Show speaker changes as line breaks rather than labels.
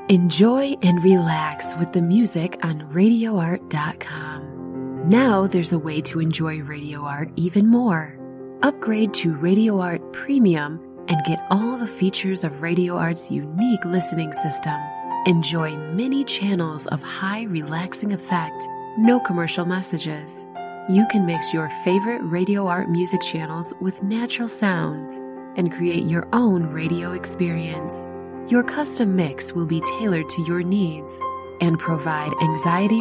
Enjoy and relax with the music on RadioArt.com. Now there's a way to enjoy Radio Art even more. Upgrade to Radio Art Premium and get all the features of Radio Art's unique listening system. Enjoy many channels of high relaxing effect, no commercial messages. You can mix your favorite Radio Art music channels with natural sounds and create your own radio experience. Your custom mix will be tailored to your needs and provide anxiety